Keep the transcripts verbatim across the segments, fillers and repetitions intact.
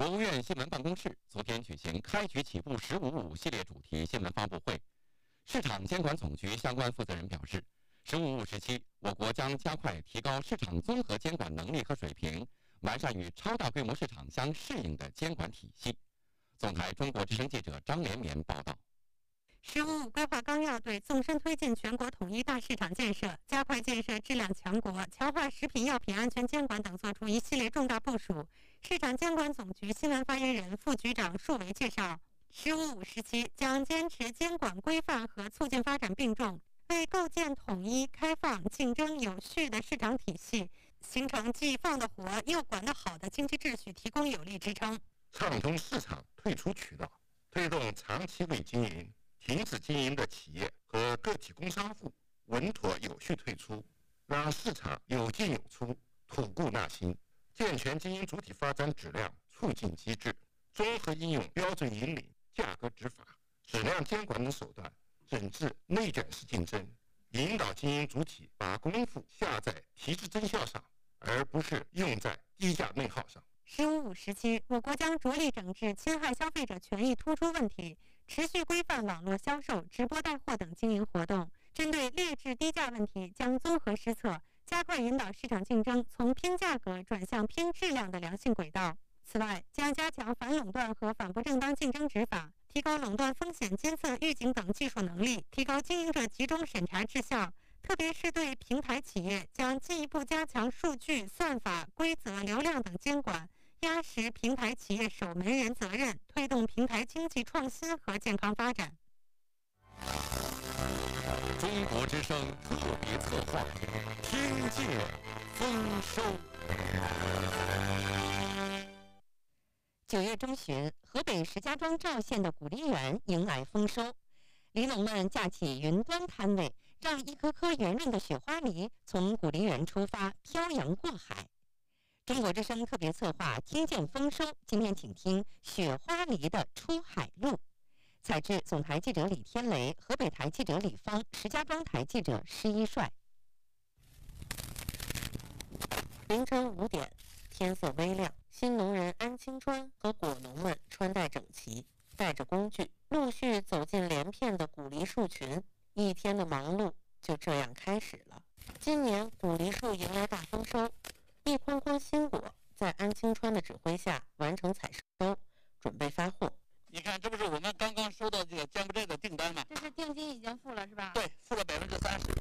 国务院新闻办公室昨天举行开局起步“十五五”系列主题新闻发布会。市场监管总局相关负责人表示，“十五五”时期，我国将加快提高市场综合监管能力和水平，完善与超大规模市场相适应的监管体系。总台中国之声记者张连绵报道。 十五五规划纲要对纵深推进全国统一大市场建设、加快建设质量强国、强化食品药品安全监管等作出一系列重大部署。市场监管总局新闻发言人、副局长束维介绍，十五五时期将坚持监管规范和促进发展并重，为构建统一、开放、竞争有序的市场体系，形成既放得活又管得好的经济秩序提供有力支撑。 畅通市场退出渠道，推动长期未经营、停止经营的企业和个体工商户稳妥有序退出，让市场有进有出，吐故纳新，健全经营主体发展质量促进机制，综合应用标准引领、价格执法、质量监管等手段，整治内卷式竞争，引导经营主体把功夫下在提质增效上，而不是用在低价内耗上。 十五五时期，我国将着力整治侵害消费者权益突出问题，持续规范网络销售、直播带货等经营活动。针对劣质低价问题，将综合施策，加快引导市场竞争从拼价格转向拼质量的良性轨道。此外，将加强反垄断和反不正当竞争执法，提高垄断风险监测、预警等技术能力，提高经营者集中审查质效。特别是对平台企业，将进一步加强数据、算法、规则、流量等监管，压实平台企业守门人责任，推动平台经济创新和健康发展。 中国之声特别策划，听见丰收。 九月中旬，河北石家庄赵县的古梨园迎来丰收。梨农们架起云端摊位，让一颗颗圆润的雪花梨从古梨园出发，漂洋过海。中国之声特别策划听见丰收，今天请听雪花梨的出海路。采制总台记者李天雷，河北台记者李芳，石家庄台记者施一帅。凌晨五点，天色微亮，新农人安清川和果农们穿戴整齐，带着工具陆续走进连片的古梨树群，一天的忙碌就这样开始了。今年古梨树迎来大丰收，一筐筐新果在安清川的指挥下完成采收，准备发货。 你看，这不是我们刚刚收到这个柬埔寨的订单吗？ 这是定金已经付了是吧？ 对，付了百分之三十。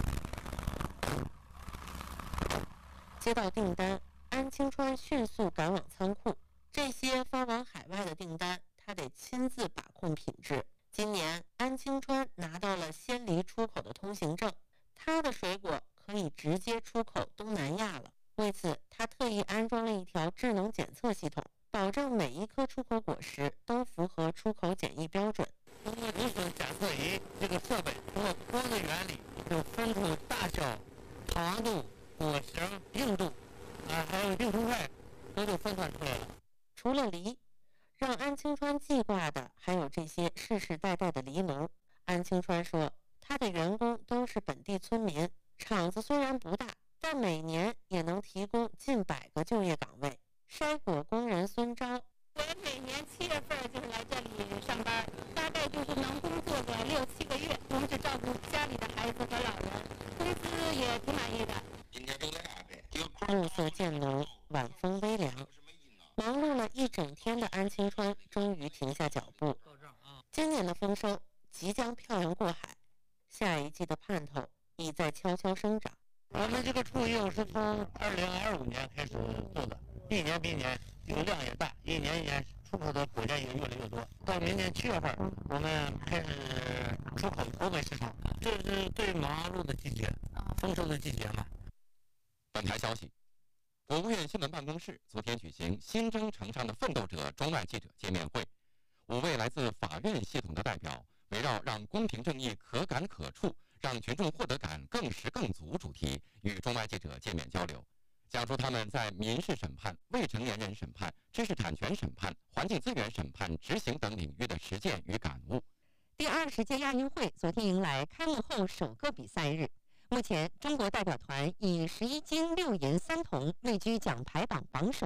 接到订单，安清川迅速赶往仓库。这些发往海外的订单，他得亲自把控品质。今年，安清川拿到了鲜梨出口的通行证，他的水果可以直接出口东南亚了。为此，他特意安装了一条智能检测系统，保证每一颗出口果实都符合出口检疫标准。 通过毒素检测仪这个设备，通过光的原理，就分出大小、糖度、果形、硬度，啊，还有病虫害，都都分算出来了。 除了梨，让安清川记挂的还有这些世世代代的梨农。安清川说，他的员工都是本地村民，厂子虽然不大，但每年也能提供近百个就业岗位。筛果工人孙昭， 我每年七月份就是来这里上班，大概就是能工作个六七个月，同时照顾家里的孩子和老人，工资也挺满意的。 今天都在安排。 暮色渐浓，晚风微凉，忙碌了一整天的安清川终于停下脚步。今年的丰收即将漂洋过海，下一季的盼头已在悄悄生长。 我们这个畜业务是从二零二五年开始做的，一年比一年这个量也大，一年一年出口的果件也越来越多。到明年七月份，我们开始出口欧美市场，这是最忙碌的季节，丰收的季节嘛。 本台消息，国务院新闻办公室昨天举行新征程上的奋斗者中外记者见面会，五位来自法院系统的代表围绕让公平正义可感可触，让群众获得感更实更足主题，与中外记者见面交流，讲述他们在民事审判、未成年人审判、知识产权审判、环境资源审判执行等领域的实践与感悟。 第二十届亚运会昨天迎来开幕后首个比赛日，目前中国代表团以十一金六银三铜位居奖牌榜榜首。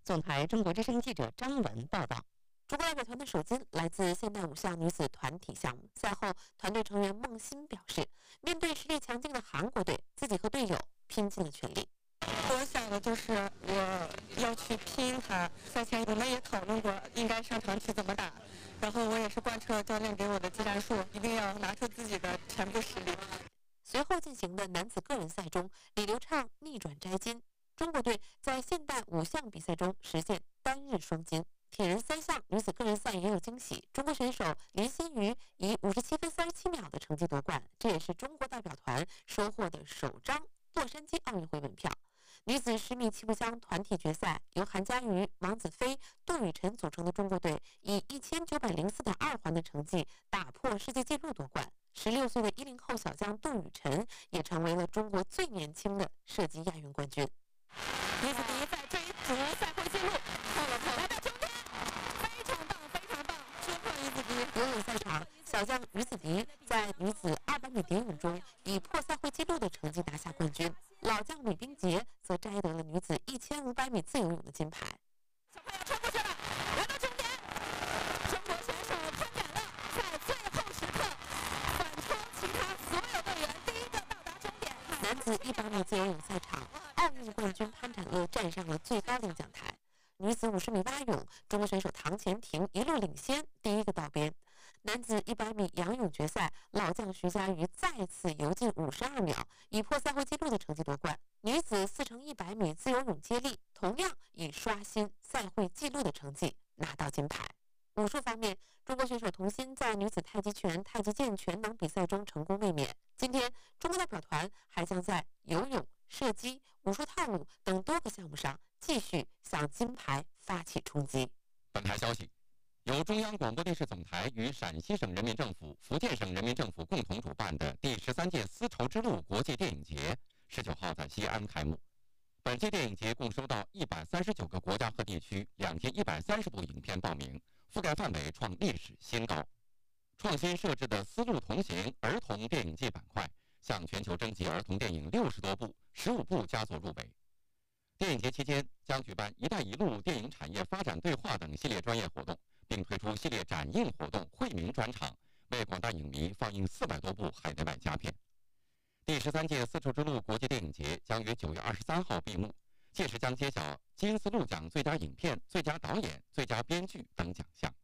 总台中国之声记者张文报道。中国代表团的首金来自现代五项女子团体项目。赛后，团队成员孟欣表示，面对实力强劲的韩国队，自己和队友拼尽了全力。 我想的就是我要去拼它。赛前我们也讨论过应该上场去怎么打，然后我也是贯彻教练给我的技战术，一定要拿出自己的全部实力。 随后进行的男子个人赛中，李流畅逆转摘金，中国队在现代五项比赛中实现单日双金。铁人三项女子个人赛也有惊喜，中国选手林心如以五十七分三十七秒的成绩夺冠，这也是中国代表团收获的首张洛杉矶奥运会门票。女子十米气步枪团体决赛，由韩佳瑜、王子飞、杜雨辰组成的中国队以一千九百零四点二环的成绩打破世界纪录夺冠。十六岁的一零后小将杜雨辰也成为了中国最年轻的射击亚运冠军。 女子第一赛追逐赛会纪录，透了透来到终点，非常棒，非常棒，突破于子迪。 游泳赛场，小将于子迪在女子二百米蝶泳中以破赛会纪录的成绩拿下冠军。老将李冰洁则摘得了女子一千五百米自由泳的金牌。 小朋友冲过去了，来到终点，中国选手攀赶了，在最后时刻反超其他所有队员，第一个到达终点。 男子一百米自由泳赛场，奥运冠军潘展乐站上了最高领奖台。女子五十米蛙泳，中国选手唐钱婷一路领先，第一个到边。男子一百米仰泳决赛，老将徐嘉余再次游进五十二秒，以破赛会纪录的成绩夺冠。女子四乘一百米自由泳接力，同样以刷新赛会纪录的成绩拿到金牌。武术方面，中国选手童欣在女子太极拳、太极剑全能比赛中成功卫冕。今天，中国代表团还将在游泳、射击、武术套路等多个项目上继续向金牌发起冲击。 本台消息，由中央广播电视总台与陕西省人民政府、福建省人民政府共同主办的第十三届丝绸之路国际电影节，十九号在西安开幕。本届电影节共收到一百三十九个国家和地区两千一百三十部影片报名，覆盖范围创历史新高。创新设置的“丝路同行”儿童电影季板块，向全球征集儿童电影六十多部，十五部佳作入围。电影节期间将举办“一带一路”电影产业发展对话等系列专业活动，并推出系列展映活动、惠民专场，为广大影迷放映四百多部海内外佳片。第十三届丝绸之路国际电影节将于九月二十三号闭幕，届时将揭晓金丝路奖最佳影片、最佳导演、最佳编剧等奖项。